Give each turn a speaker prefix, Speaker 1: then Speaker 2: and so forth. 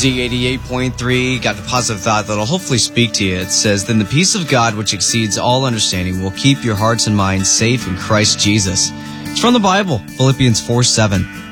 Speaker 1: Z88.3 got the positive thought that'll hopefully speak to you. It says, "Then the peace of God, which exceeds all understanding, will keep your hearts and minds safe in Christ Jesus." It's from the Bible, Philippians 4:7.